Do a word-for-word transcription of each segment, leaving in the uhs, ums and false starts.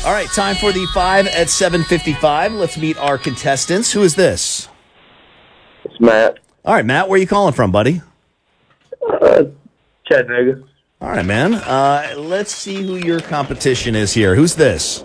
All right, time for the five at seven fifty-five. Let's meet our contestants. Who is this? It's Matt. All right, Matt, where are you calling from, buddy? Uh, Chattanooga. All right, man. Uh, let's see who your competition is here. Who's this?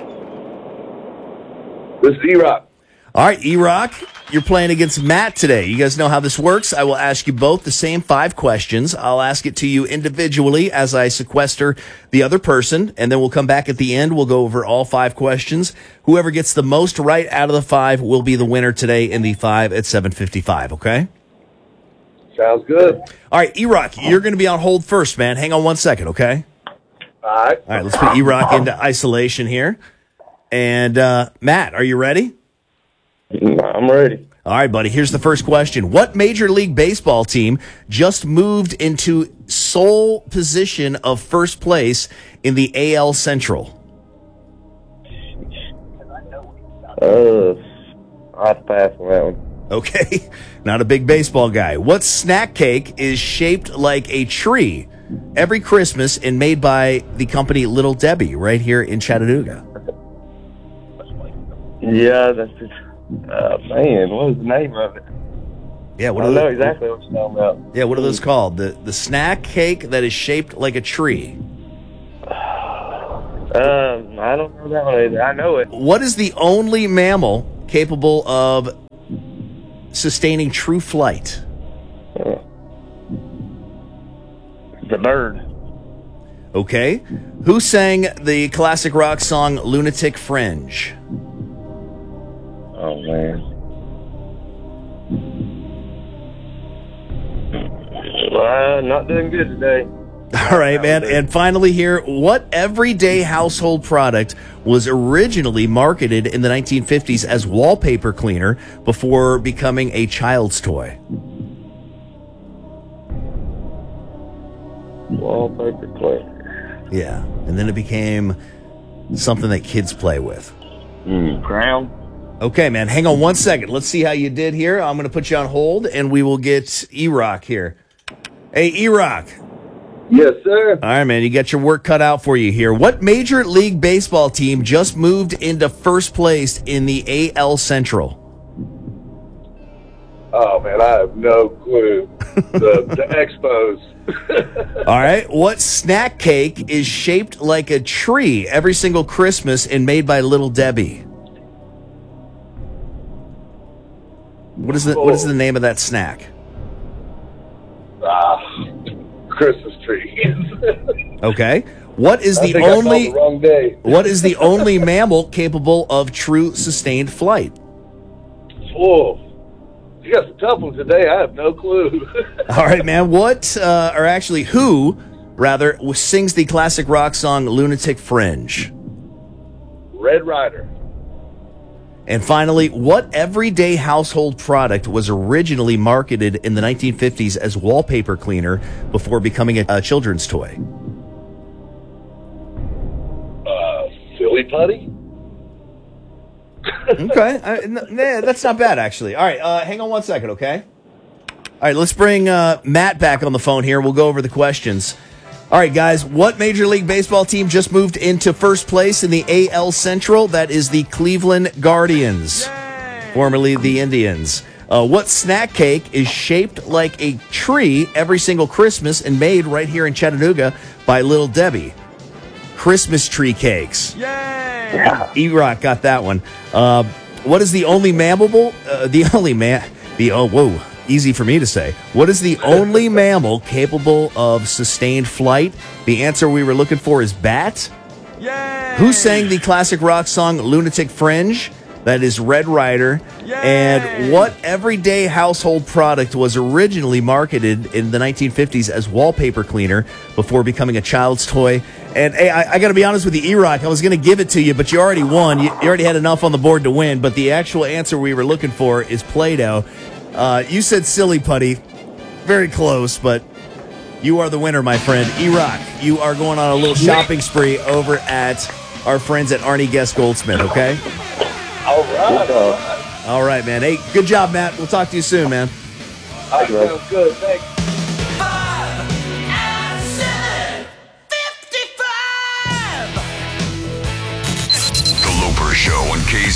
This is E-Rock. All right, E-Rock, you're playing against Matt today. You guys know how this works. I will ask you both the same five questions. I'll ask it to you individually as I sequester the other person, and then we'll come back at the end. We'll go over all five questions. Whoever gets the most right out of the five will be the winner today in the five at seven fifty-five, okay? Sounds good. All right, E-Rock, you're going to be on hold first, man. Hang on one second, okay? All right. All right, let's put E-Rock into isolation here. And, uh, Matt, are you ready? I'm ready. All right, buddy, here's the first question. What Major League Baseball team just moved into sole position of first place in the A L Central? Uh, I'll pass on that one. Okay, not a big baseball guy. What snack cake is shaped like a tree every Christmas and made by the company Little Debbie right here in Chattanooga? Yeah, that's just, uh, man, what is the name of it? Yeah, what I are know those, exactly what you're talking about. Yeah, what are those called? The the snack cake that is shaped like a tree. Um, I don't know that one either. I know it. What is the only mammal capable of sustaining true flight? Uh, the bird. Okay. Who sang the classic rock song Lunatic Fringe? Oh, man. Uh, not doing good today. All right, man. And finally here, what everyday household product was originally marketed in the nineteen fifties as wallpaper cleaner before becoming a child's toy? Wallpaper cleaner. Yeah. And then it became something that kids play with. Mm, crown. Okay, man. Hang on one second. Let's see how you did here. I'm going to put you on hold, and we will get E-Rock here. Hey, E-Rock. Yes, sir. All right, man. You got your work cut out for you here. What Major League Baseball team just moved into first place in the A L Central? Oh, man, I have no clue. The, the Expos. All right. What snack cake is shaped like a tree every single Christmas and made by Little Debbie? What is the What is the name of that snack? Ah, Christmas tree. Okay. What is I the think I called only the wrong day. What is the only mammal capable of true sustained flight? Whoa. You got some tough ones today. I have no clue. All right, man. What, uh, or actually who, rather, sings the classic rock song Lunatic Fringe? Red Rider. And finally, what everyday household product was originally marketed in the nineteen fifties as wallpaper cleaner before becoming a, a children's toy? Uh, Silly Putty? Okay. I, n- nah, that's not bad, actually. All right, uh, hang on one second, okay? All right, let's bring uh, Matt back on the phone here. We'll go over the questions. All right, guys, what Major League Baseball team just moved into first place in the A L Central? That is the Cleveland Guardians, Yay! Formerly the Indians. Uh, what snack cake is shaped like a tree every single Christmas and made right here in Chattanooga by Little Debbie? Christmas tree cakes. Yay! Yeah. E-Rock got that one. Uh, what is the only mammal? Uh, the only man. The oh whoa. Easy for me to say. What is the only mammal capable of sustained flight? The answer we were looking for is bat. Yay! Who sang the classic rock song Lunatic Fringe? That is Red Rider. Yay! And what everyday household product was originally marketed in the nineteen fifties as wallpaper cleaner before becoming a child's toy? And hey, I, I got to be honest with you, E-Rock, I was going to give it to you, but you already won. You, you already had enough on the board to win, but the actual answer we were looking for is Play-Doh. Uh, you said Silly Putty. Very close, but you are the winner, my friend. E-Rock, you are going on a little shopping spree over at our friends at Arnie Guest Goldsmith, okay? All right. All right. All right, man. Hey, good job, Matt. We'll talk to you soon, man. All right, sounds good. Thanks.